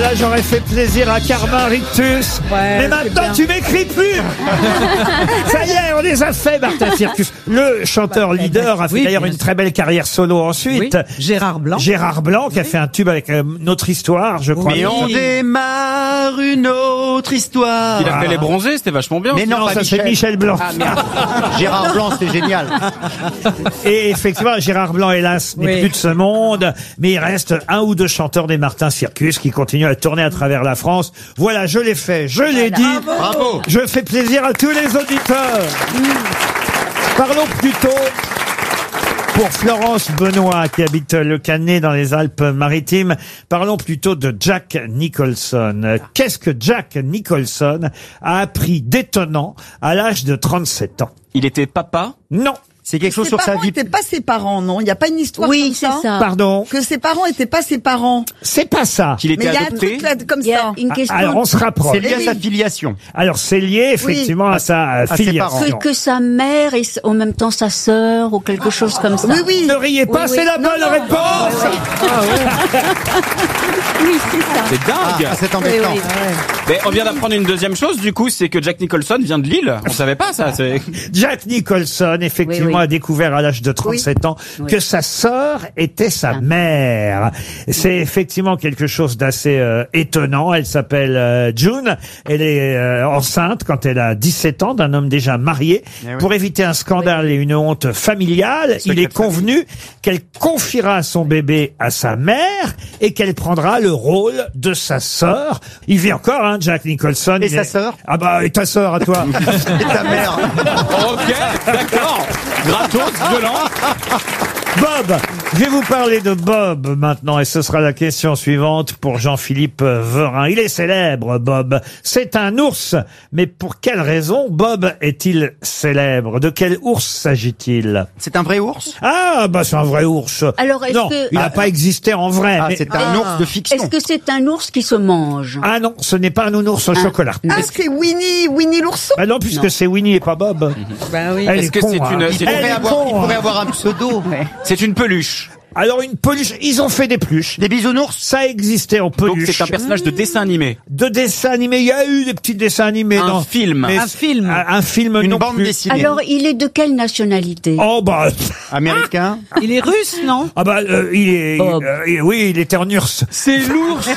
là, j'aurais fait plaisir à Carmen Rictus. Ouais, mais maintenant, tu m'écris plus. Ça y est, on les a fait, Martin Circus. Le chanteur leader a fait d'ailleurs une très belle carrière solo ensuite. Oui, Gérard Blanc. Gérard Blanc, qui a fait un tube avec Notre Histoire, je crois. Mais on démarre une autre histoire. Il a fait Les Bronzés, c'était vachement bien. Mais non, ça c'est Michel Blanc. Ah merde. Gérard Blanc, c'était génial. Et effectivement, Gérard Blanc, hélas, n'est plus de ce monde, mais il reste un ou deux chanteurs des Martin Circus qui continuent à tourner à travers la France. Voilà, je l'ai fait, je l'ai dit. Bravo. Je fais plaisir à tous les auditeurs. Parlons plutôt pour Florence Benoît, qui habite Le Canet dans les Alpes-Maritimes. Parlons plutôt de Jack Nicholson. Qu'est-ce que Jack Nicholson a appris d'étonnant à l'âge de 37 ans? Il était papa? Non. C'est quelque chose sur sa vie. N'étaient pas ses parents, non? Il n'y a pas une histoire comme ça. c'est ça. Pardon? Que ses parents n'étaient pas ses parents. C'est pas ça. Qu'il était Mais il y a un adopté? truc là, comme Il y a ça. une question. Alors, on se rapproche. C'est lié à oui. sa filiation. Alors, c'est lié, effectivement, à sa ses filiation. parents. que sa mère et en même temps sa sœur ou quelque chose comme ça. Oui, oui. Ne riez pas, Oui, c'est oui. la Non, bonne non. réponse. Oui, c'est ça. C'est dingue! C'est embêtant. Oui, oui. Mais on vient d'apprendre une deuxième chose, du coup, c'est que Jack Nicholson vient de Lille. On savait pas ça. Jack Nicholson, effectivement, Oui, oui. a découvert à l'âge de 37 ans que sa sœur était sa mère. C'est effectivement quelque chose d'assez étonnant. Elle s'appelle June. Elle est enceinte quand elle a 17 ans d'un homme déjà marié. Eh oui. Pour éviter un scandale et une honte familiale, il est convenu qu'elle confiera son bébé à sa mère et qu'elle prendra le rôle de sa sœur. Il vit encore, hein, Jack Nicholson. Et sa sœur? Ah bah, et ta sœur à toi. Et ta mère. Ok, d'accord. Gratos, violent. Bob, je vais vous parler de Bob maintenant et ce sera la question suivante pour Jean-Philippe Verin. Il est célèbre, Bob. C'est un ours. Mais pour quelle raison Bob est-il célèbre? De quel ours s'agit-il? C'est un vrai ours? Ah, bah c'est un vrai ours. Alors, est-ce non, que- il n'a pas existé en vrai. Ah, mais- c'est un ours de fiction. Est-ce que c'est un ours qui se mange? Ah non, ce n'est pas un nounours au chocolat. Ah, c'est Winnie l'ourson. Ah non, puisque c'est Winnie et pas Bob. Ben oui. Elle Est-ce est que con, c'est hein. une- Elle c'est- Il pourrait est avoir, con, il pourrait hein. avoir un pseudo. C'est une peluche. Alors une peluche, ils ont fait des peluches. Des bisounours? Ça existait en Donc peluche. c'est un personnage de dessin animé. De dessins animés, il y a eu des petits dessins animés. Un non. film. Mais Un film. Un film Une non bande plus. dessinée. Alors, il est de quelle nationalité? Oh bah, Américain? Il est russe, non? ah bah il est, Bob. oui, il était en URSS. C'est l'ours.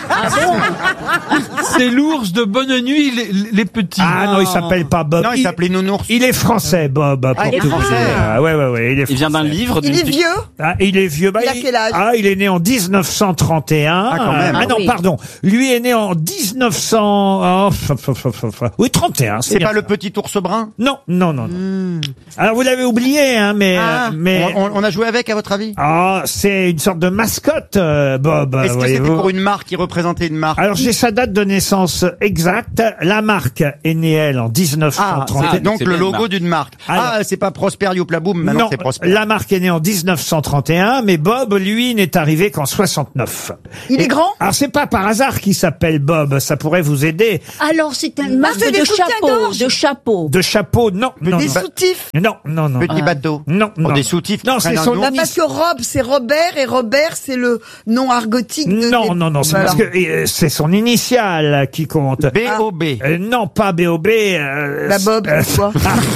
C'est l'ours de Bonne Nuit, les petits. Ah non, il s'appelle pas Bob. Non, il s'appelait Nounours. Il est français, Bob. Pour il est tout vous français. dire. Ah, ouais, il est Il vient d'un français. livre. Il est vieux. Ah, il est vieux. Bah, Il a quel âge? Ah, il est né en 1931. Ah, quand même. Ah non, Oui. pardon. Lui est né en 1900. Oui, 31. C'est bien pas le ça. petit ours brun? Non. Alors vous l'avez oublié, hein, mais On a joué avec, à votre avis? ah, c'est une sorte de mascotte, Bob. Est-ce que c'était voyez-vous. pour une marque qui représentait une marque? Alors j'ai sa date de naissance exacte. La marque est née elle en Ah, 1931. c'est donc c'est le bien une logo marque. d'une marque. Alors- Ah, c'est pas Prosper Yoplaboum, maintenant Non, c'est Prosper. la marque est née en 1931, mais Bob, lui, n'est arrivé qu'en 69. Il est grand? Alors c'est pas par hasard qu'il s'appelle Bob, ça pourrait vous aider. Alors, c'est une marque c'est des de soutiens-gorge. chapeau. De chapeau, non, non, Des non. soutifs. Non. Petit bateau. Non, Oh, non. des soutifs. Non, qui c'est prennent son un Bah, ours. parce que Rob, c'est Robert, et Robert, c'est le nom argotique de... Non, c'est Voilà. parce que c'est son initiale qui compte. B.O.B. Non, pas B.O.B. Bah, Bob, c'est quoi?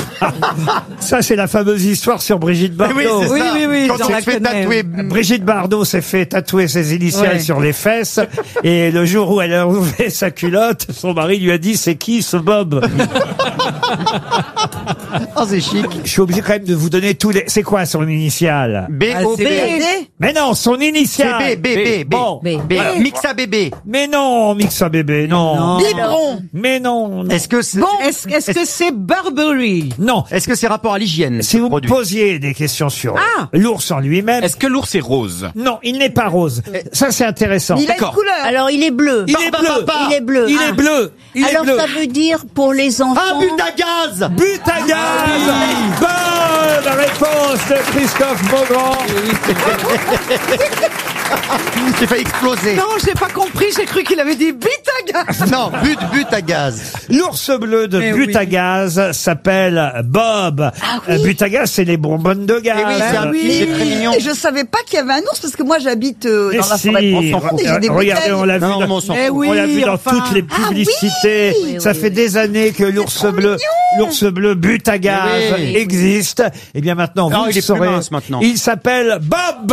Ça, c'est la fameuse histoire sur Brigitte Bardot. Oui, c'est Oui, ça. oui, oui, Quand j'en tu la te fais connais. tatouer. Brigitte Bardot s'est fait tatouer ses initiales Ouais. sur les fesses et le jour où elle a ouvert sa culotte, son mari lui a dit c'est qui ce Bob? Oh, c'est chic. Je suis obligé quand même de vous donner tous les... C'est quoi son initiale? B.O.B. BD. Mais non, son initiale. C'est B. Bon. Mixa bébé. Mais non, Mixa bébé, non. Biberon. Mais non. Est-ce que c'est, Est-ce que c'est Burberry? Non. est-ce que c'est rapport à l'hygiène? Si vous me produit posiez des questions sur Ah. l'ours en lui-même, Est-ce que l'ours est rose? non, il n'est pas rose. Ça, c'est intéressant. Il a une D'accord. couleur. Alors, il est bleu. Il est bleu. Il est bleu. Il est bleu. Il est Alors, bleu. ça veut dire pour les enfants. Ah, but à gaz! But à gaz. Bonne réponse de Christophe Beaugrand. J'ai failli exploser. Non, j'ai pas compris, j'ai cru qu'il avait dit bite à gaz. Non, but à gaz. L'ours bleu de Mais but oui. à gaz s'appelle Bob. But à gaz, c'est les bonbonnes de gaz. Eh oui, c'est un Oui, C'est très mignon. et je savais pas qu'il y avait un ours parce que moi j'habite Mais dans la si, forêt de Provence et j'ai des regardez, bouteilles. on l'a vu, Non, dans- mais on s'en Eh fout. oui, on l'a vu dans enfin. toutes les publicités. oui, Ça oui, fait oui. des années que l'ours bleu but à gaz Oui. existe. Et bien maintenant, Non, vous il le est plus saurez. mince maintenant. Il s'appelle Bob.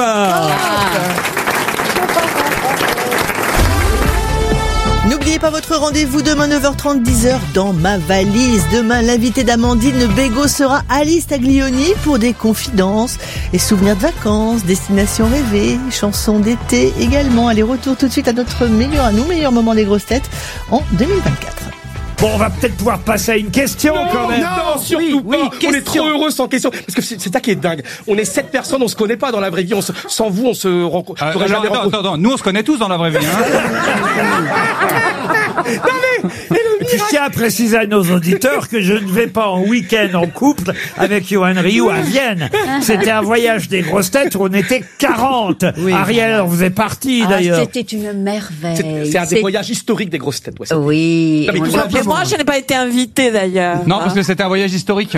N'oubliez pas votre rendez-vous demain 9h30, 10h dans ma valise. Demain, l'invité d'Amandine Bégaud sera Alice Taglioni pour des confidences et souvenirs de vacances, destinations rêvées, chansons d'été également. Allez, retour tout de suite à nous, meilleur moment des grosses têtes en 2024. Bon, on va peut-être pouvoir passer à une question quand même. Non, surtout Oui, pas. On est question. trop heureux sans question. Parce que c'est ça qui est dingue. On est 7 personnes, on se connaît pas dans la vraie vie. Sans vous, on se rencontre. j'aurais jamais rencontré. attends, nous on se connaît tous dans la vraie vie. Et puis, je tiens à préciser à nos auditeurs que je ne vais pas en week-end en couple avec Johan Rioux à Vienne. C'était un voyage des grosses têtes où on était 40. Ariel, on vous est parti Ah, d'ailleurs. c'était une merveille. C'est un des voyages historiques des grosses têtes. Ouais, c'est- Oui. Non, mais on tout l'a ça, fait. Moi, je n'ai pas été invitée d'ailleurs. Non, parce que c'était un voyage historique.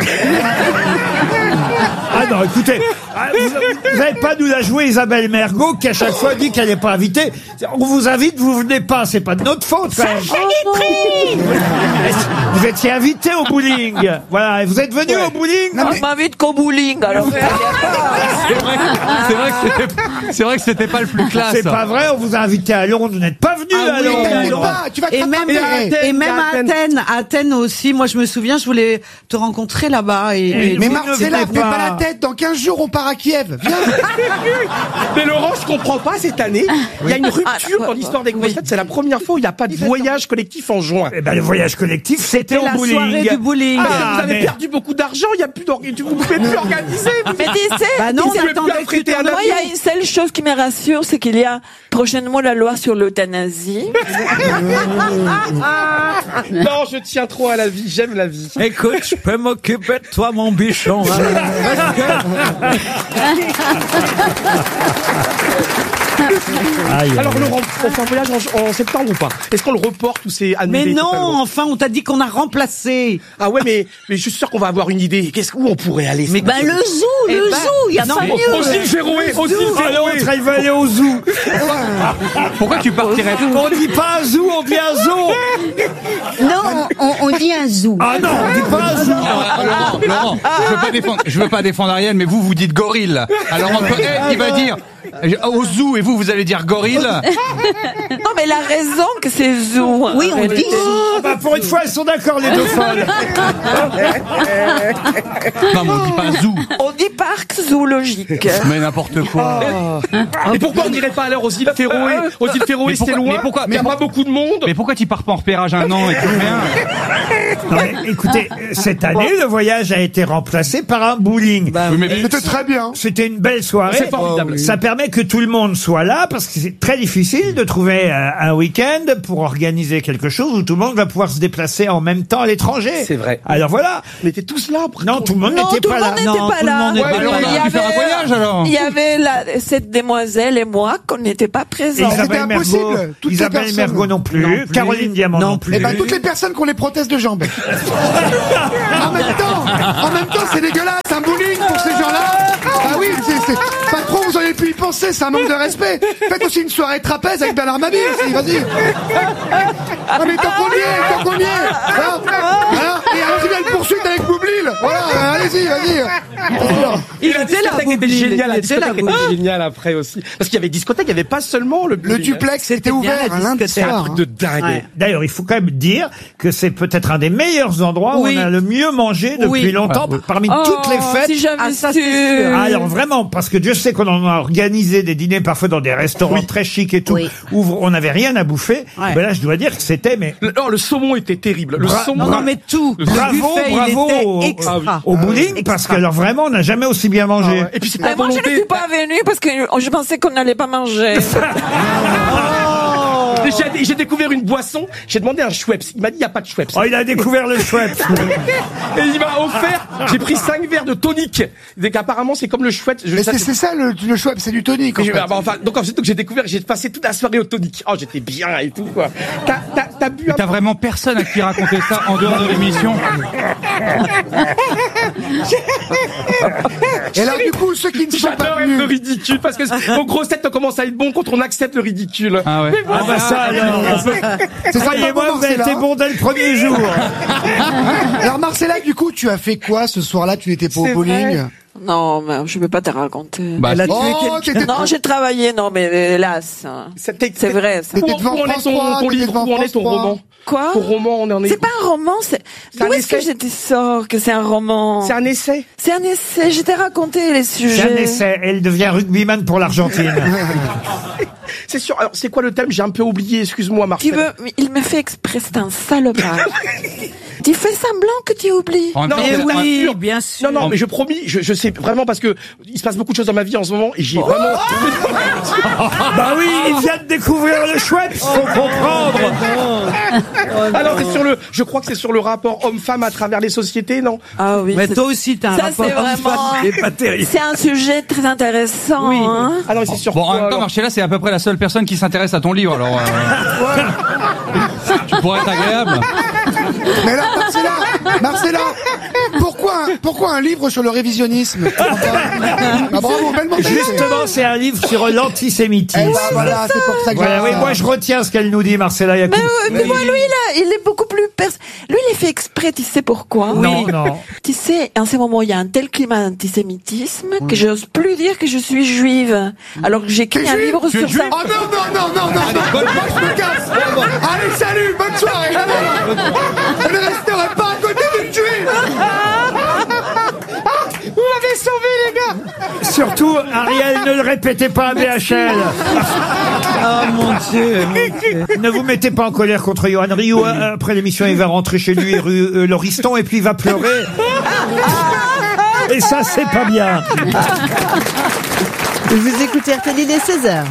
Ah non, écoutez, vous n'allez pas nous la jouer Isabelle Mergo qui à chaque fois dit qu'elle n'est pas invitée. On vous invite, vous venez pas, c'est pas de notre faute quand même. Vous étiez invité au bowling. Voilà, et vous êtes venu au bowling. On m'invite qu'au bowling, alors. C'est vrai que c'était pas le plus classe. C'est pas vrai, on vous a invité à Londres, vous n'êtes pas venu à Londres. Tu vas te Et même, rattraper. et même à Athènes aussi. Moi, je me souviens, je voulais te rencontrer là-bas. Et Mais vous Marcella, ne venez fais pas la tête, dans 15 jours on part à Kiev. Viens. Mais Laurent, je comprends pas cette année. Il y a une rupture dans l'histoire des grosses têtes. C'est la première fois où il n'y a pas de voyage collectif en juin. Eh ben, le voyage collectif, c'était au la bowling. soirée du bowling. Vous avez mais- perdu beaucoup d'argent. Il y a plus vous pouvez plus organiser. Mais tu sais, Bah non, Vous on pouvez attendait plus que tu affréter un t'en moi, il y a une seule chose qui me rassure, c'est qu'il y a prochainement la loi sur l'euthanasie. Non, je tiens trop à la vie. J'aime la vie. Écoute, je peux m'occuper de toi, mon bichon. Alors Laurent, on fait un voyage en septembre ou pas? Est-ce qu'on le reporte ou c'est annulé? Mais non, totalement enfin, on t'a dit qu'on a remplacé. Ah ouais, mais je suis sûr qu'on va avoir une idée. Où on pourrait aller? Ben, le zoo, Eh le ben, zoo, il y a non, pas mais mieux. Aussi le Féroé, aussi le Ah, l'autre, Féroé. elle veut aller au zoo. Pourquoi tu partirais? On dit pas un zoo, on dit un zoo. Non, on dit un zoo. Ah non, on dit pas un zoo. Laurent, je veux pas défendre Ariel, mais vous dites gorille. Alors entre elle, il va dire au zoo et vous allez dire gorille. Non, mais elle a raison que c'est zoo. Oui, on dit zoo. Ah bah, pour une fois, elles sont d'accord, les deux folles. Non, mais on dit pas zoo. On dit parc zoologique. Mais n'importe quoi. Et pourquoi on n'irait pas alors aux îles Féroé? Aux îles Féroé, Mais c'est pourquoi- loin. mais pourquoi- Il n'y a pas beaucoup de monde. Mais pourquoi tu pars pas en repérage un an et tu reviens? Non, mais écoutez, cette année, le voyage a été remplacé par un bowling. Oui, mais C'était très bien. C'était une belle soirée. C'est formidable. Ça permet que tout le monde soit là parce que c'est très difficile de trouver un week-end pour organiser quelque chose où tout le monde va pouvoir se déplacer en même temps à l'étranger. C'est vrai. Alors voilà. On était tous là. après. Non, tout le monde Non, n'était tout pas le là. monde n'était Non, pas tout le là. monde n'était pas là. Alors, on aurait pu faire un voyage, alors. Il y avait cette demoiselle et moi qu'on n'était pas présents. Isabelle impossible. Mergo, Toutes les Isabelle personnes. Mergo non plus, Non plus. Caroline Diamant non, Non plus. Eh ben, toutes les personnes qui ont les prothèses de jambes. en même temps, c'est dégueulasse, un bowling pour ces gens-là. Ah oui, c'est patron, vous auriez pu y penser, c'est un manque de respect. Faites aussi une soirée trapèze avec Bernard Mabille aussi, vas-y. Ah mais tant qu'on y est, hein, et un tribunal poursuite avec Boublil. Voilà, allez-y, vas-y. Il la était là, discothèque était Boublil, géniale. La il était là, discothèque était géniale après aussi. Parce qu'il y avait discothèque, il n'y avait pas seulement le Le duplex était bien ouvert la un lundi C'est un soir. truc de dingue. Ouais. D'ailleurs, il faut quand même dire que c'est peut-être un des meilleurs endroits où Oui. on a le mieux mangé depuis Oui. longtemps, parmi toutes les fêtes. Si j'avais Ah, ça, su. c'est sûr. Alors vraiment, parce que Dieu sait qu'on en a organisé des dîners parfois dans des restaurants très chics et tout, Oui. où on n'avait rien à bouffer. Ouais. Ben là, je dois dire que c'était mais Le saumon était terrible. Le saumon. Non, non, mais tout. Le bravo, buffet, bravo il au, était extra. au bowling, parce que alors vraiment, on n'a jamais aussi bien mangé. Ah ouais. Et puis c'est pas Mais moi, je ne volonté. suis pas venue parce que je pensais qu'on n'allait pas manger. J'ai découvert une boisson, j'ai demandé un Schweppes. Il m'a dit, il n'y a pas de Schweppes. Oh, il a découvert le Schweppes. Et il m'a offert, j'ai pris 5 verres de tonic. Donc apparemment, c'est comme le Schweppes. Mais c'est ça le Schweppes, c'est du tonic. Donc ensuite, j'ai découvert, j'ai passé toute la soirée au tonic. Oh, j'étais bien et tout, quoi. T'as bu T'as vraiment personne à qui raconter ça en dehors de l'émission. Et alors, du coup, ceux qui ne sont pas J'adore venus. le ridicule, parce que nos grossettes commencent à être bon quand on accepte le ridicule. Ah ouais. Mais bon, Ah bah ça alors. C'est ça, Croyez-moi, vous avez Marcella. été bon dès le premier jour. Alors, Marcella, du coup, tu as fait quoi ce soir-là? Tu n'étais pas au C'est bowling? vrai. Non, mais je peux pas te raconter. Bah, Oh, t'étais Non, j'ai travaillé, non, mais hélas. C'est vrai, ça. T'étais devant Où en est France ton 3, t'étais livre? devant Où en est France ton 3. roman? Quoi? Ton roman, on en est. C'est pas un roman, un d'où est-ce que essai. je te sors que c'est un roman? C'est un essai. C'est un essai, je t'ai raconté les sujets. C'est un essai. Elle devient rugbyman pour l'Argentine. C'est sûr. Alors, c'est quoi le thème? J'ai un peu oublié, excuse-moi, Marcel. Il me fait exprès, c'est un salopard. Tu fais semblant que tu oublies. En même Non, temps, mais c'est- oui, sûr. bien sûr. Non, mais je promis, je sais vraiment parce que il se passe beaucoup de choses dans ma vie en ce moment et j'ai vraiment. Bah oui, il vient de découvrir le Schweppes, faut comprendre. Alors je crois que c'est sur le rapport homme-femme à travers les sociétés, non? Ah oui. Mais c'est- toi aussi, t'as un ça, rapport c'est vraiment. homme-femme qui est pas terrible. C'est un sujet très intéressant. Oui. Hein. Ah non, mais c'est sur Bon, en quoi, même temps, alors Marcella, c'est à peu près la seule personne qui s'intéresse à ton livre, alors tu pourrais être agréable. Mais alors, Marcella, pourquoi un livre sur le révisionnisme? Ah, bravo, belle mentalité. Justement, c'est un livre sur l'antisémitisme. Eh ben, voilà, c'est pour ça que Voilà, j'ai oui, dit ça. moi je retiens ce qu'elle nous dit, Marcella Yacoub. Mais moi, lui, là, il est beaucoup plus lui, il est fait exprès, tu sais pourquoi? Non, non. Tu sais, en ce moment, il y a un tel climat d'antisémitisme que j'ose plus dire que je suis juive. Alors que j'écris T'es un juive? livre Tu es sur juive? ça. Oh non, moi je me casse. Allez, salut, bonne soirée. Je ne resterai pas à côté d'une juive. Vous m'avez sauvé, les gars. Surtout, Ariel, ne le répétez pas à BHL. Oh mon Dieu. Ne vous mettez pas en colère contre Johan Rioux. Après l'émission, il va rentrer chez lui, rue Lauriston, et puis il va pleurer. Et ça, c'est pas bien. Vous écoutez RTL, il est 16h.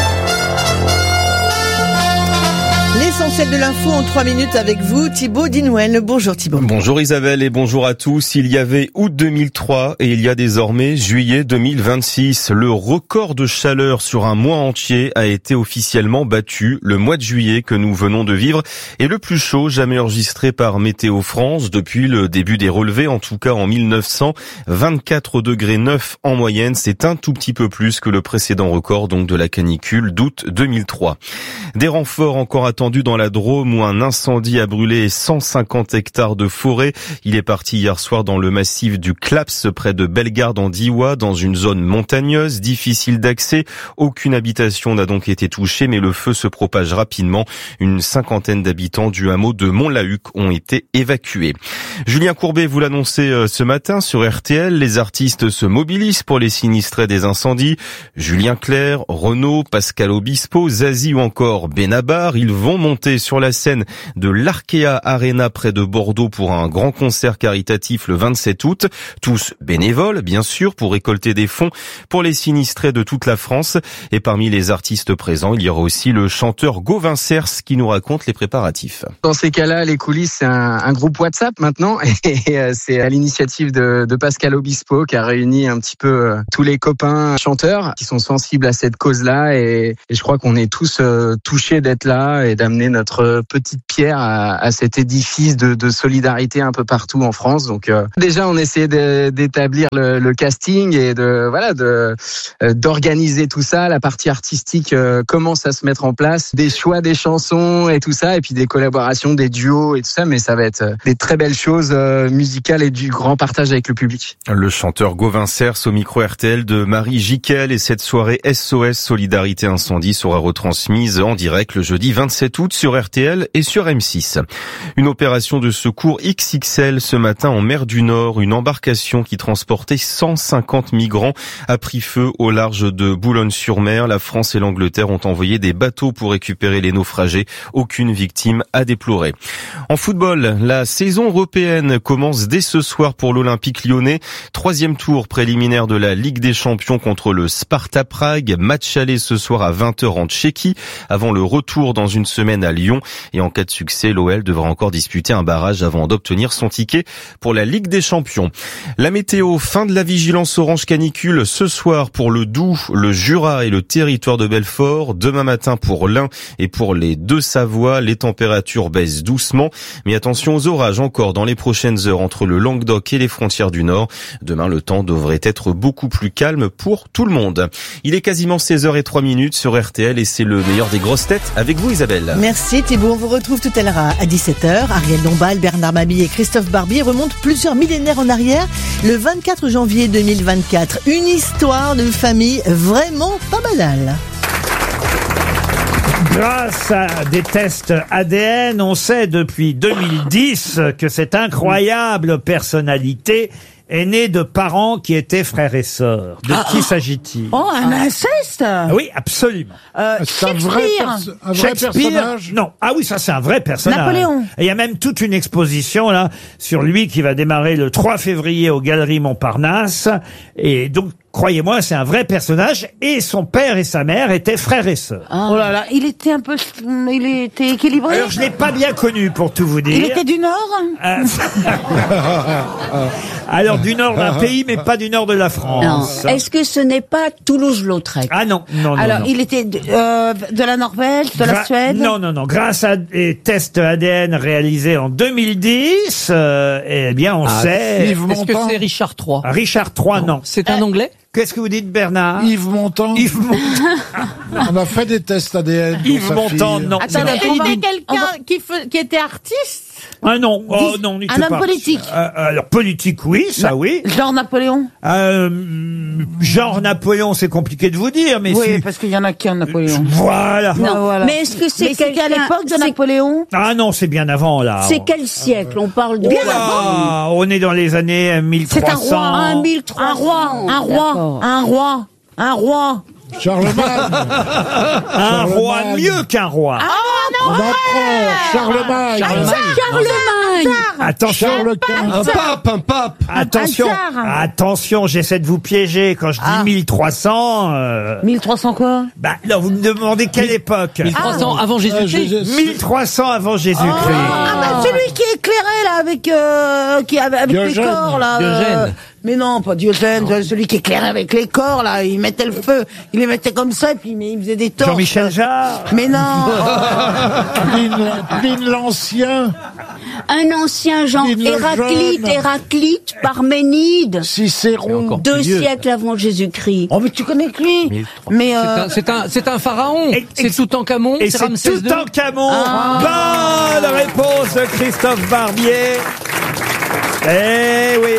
L'essentiel de l'info en 3 minutes avec vous, Thibaut Dinouel. Bonjour Thibaut. Bonjour Isabelle et bonjour à tous. Il y avait août 2003 et il y a désormais juillet 2026. Le record de chaleur sur un mois entier a été officiellement battu. Le mois de juillet que nous venons de vivre est le plus chaud jamais enregistré par Météo France depuis le début des relevés, en tout cas en 1900. 24 degrés 9 en moyenne, c'est un tout petit peu plus que le précédent record donc de la canicule d'août 2003. Des renforts encore attendus dans la Drôme où un incendie a brûlé 150 hectares de forêt. Il est parti hier soir dans le massif du Claps près de Bellegarde en Diois, dans une zone montagneuse, difficile d'accès. Aucune habitation n'a donc été touchée, mais le feu se propage rapidement. Une cinquantaine d'habitants du hameau de Montlahuc ont été évacués. Julien Courbet vous l'annonçait ce matin sur RTL, les artistes se mobilisent pour les sinistrés des incendies. Julien Clerc, Renaud, Pascal Obispo, Zazie ou encore Benabar, ils vont monter sur la scène de l'Arkea Arena près de Bordeaux pour un grand concert caritatif le 27 août. Tous bénévoles, bien sûr, pour récolter des fonds pour les sinistrés de toute la France. Et parmi les artistes présents, il y aura aussi le chanteur Gauvin Cers qui nous raconte les préparatifs. Dans ces cas-là, les coulisses, c'est un groupe WhatsApp maintenant et c'est à l'initiative de Pascal Obispo qui a réuni un petit peu tous les copains chanteurs qui sont sensibles à cette cause-là et je crois qu'on est tous touchés d'être là et d'amener notre petite pierre à cet édifice de solidarité un peu partout en France. Donc déjà, on essaie d'établir le casting et d'organiser tout ça. La partie artistique commence à se mettre en place, des choix des chansons et tout ça, et puis des collaborations, des duos et tout ça. Mais ça va être des très belles choses musicales et du grand partage avec le public. Le chanteur Gauvin Cers au micro RTL de Marie Jiquel, et cette soirée SOS Solidarité Incendie sera retransmise en direct le jeudi 27 août sur RTL et sur M6. Une opération de secours XXL ce matin en mer du Nord. Une embarcation qui transportait 150 migrants a pris feu au large de Boulogne-sur-Mer. La France et l'Angleterre ont envoyé des bateaux pour récupérer les naufragés. Aucune victime à déplorer. En football, la saison européenne commence dès ce soir pour l'Olympique lyonnais. 3e tour préliminaire de la Ligue des Champions contre le Sparta Prague. Match aller ce soir à 20h en Tchéquie, avant le retour dans une semaine à Lyon. Et en cas de succès, l'OL devra encore disputer un barrage avant d'obtenir son ticket pour la Ligue des Champions. La météo, fin de la vigilance orange canicule ce soir pour le Doubs, le Jura et le territoire de Belfort. Demain matin pour l'Ain et pour les Deux-Savoie, les températures baissent doucement. Mais attention aux orages encore dans les prochaines heures entre le Languedoc et les frontières du Nord. Demain, le temps devrait être beaucoup plus calme pour tout le monde. Il est quasiment 16h03 sur RTL et c'est le meilleur des grosses têtes avec vous, Isabelle. Merci Thibault, on vous retrouve tout à l'heure à 17h. Ariel Dombal, Bernard Mabille et Christophe Barbier remontent plusieurs millénaires en arrière. Le 24 janvier 2024, une histoire de famille vraiment pas banale. Grâce à des tests ADN, on sait depuis 2010 que cette incroyable personnalité est née de parents qui étaient frères et sœurs. De qui s'agit-il? Oh, un inceste? Oui, absolument. C'est un vrai Shakespeare, personnage? non. Ah oui, ça c'est un vrai personnage. Napoléon. Et il y a même toute une exposition là sur lui qui va démarrer le 3 février aux Galeries Montparnasse. Et donc, croyez-moi, c'est un vrai personnage. Et son père et sa mère étaient frères et sœurs. Oh là là, il était équilibré. Alors, je l'ai pas bien connu pour tout vous dire. Il était du Nord? Alors, du nord d'un pays, mais pas du nord de la France. Non. Est-ce que ce n'est pas Toulouse-Lautrec? Ah non, non, non. Alors, non. il était de la Norvège, de la Suède? Non, non, non. Grâce à des tests ADN réalisés en 2010, eh bien, on sait... Est-ce que c'est Richard III? Richard III, non. C'est un Anglais? Qu'est-ce que vous dites, Bernard? Yves Montand. Yves Montand. On a fait des tests ADN. pour Yves sa Montand, fille. non. Attendez, quelqu'un qui était artiste? Ah non, oh non, n'y Un était homme pas. politique. Alors politique, oui, ça oui. Genre Napoléon? Genre Napoléon, c'est compliqué de vous dire, mais Oui, si... parce qu'il y en a qu'un Napoléon. Voilà. Non. Voilà. Mais est-ce que c'est Mais c'était à quelqu'un... l'époque de c'est- Napoléon? Ah non, c'est bien avant là. C'est quel siècle? On parle de... Ah, on est dans les années 1300. C'est un roi, Un 1300. Un roi, un roi, D'accord. un roi, un roi. Charlemagne. Un roi mieux qu'un roi. Un empereur. Charlemagne. Charlemagne. Attention. Charles Quint. Un pape. Attention, Un tsar. attention, j'essaie de vous piéger quand je dis 1300. 1300 quoi? Bah, non, vous me demandez quelle époque? 1300 avant Jésus-Christ. 1300 avant Jésus-Christ. Ah bah celui qui est éclairé là avec les Diogène. corps là. Diogène. Mais non, pas Diogène, celui qui est éclairé avec les corps là, il mettait le feu, il les mettait comme ça et puis il faisait des torches. Jean-Michel Jarre. Mais non. Pline l'Ancien. Un ancien genre Pline le Héraclite, Jeune. Héraclite, Parménide. Cicéron. 2 siècles avant Jésus-Christ. Oh mais tu connais que lui. Mais C'est un pharaon. Et- C'est Toutankhamon. Et C'est c'est Ramsès II. Toutankhamon. Bonne réponse de Christophe Barbier. Eh oui.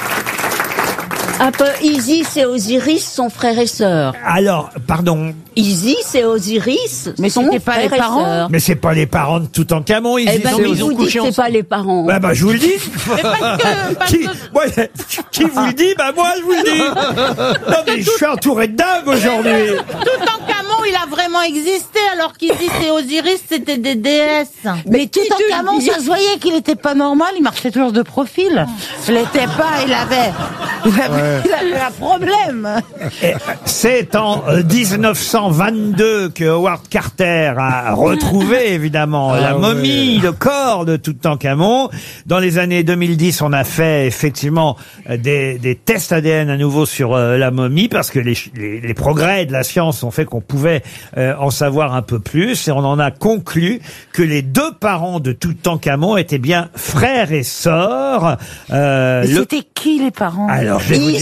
Un peu Isis et Osiris sont frères et sœurs. Alors, pardon, Isis et Osiris Mais sont c'était pas les frères et parents sœurs. mais c'est pas les parents de Toutankhamon, ils Eh y ben, sont. mais ils ont vous dites couché que c'est pas ensemble. les parents. Bah, je vous le dis. parce Qui, moi, qui vous le dit? Bah, moi, je vous le dis. Non, mais je suis entouré de dingues aujourd'hui. Toutankhamon, il a vraiment existé alors qu'Isis et Osiris c'était des déesses. Mais Toutankhamon, tu le dis. ça se voyait qu'il était pas normal, il marchait toujours de profil. Il l'était pas, il avait un problème. Et c'est en 1922 que Howard Carter a retrouvé évidemment la momie, le corps de Toutankhamon. Dans les années 2010, on a fait effectivement des tests ADN à nouveau sur la momie parce que les progrès de la science ont fait qu'on pouvait en savoir un peu plus et on en a conclu que les deux parents de Toutankhamon étaient bien frères et sœurs. C'était qui les parents? Alors, je vais vous dire.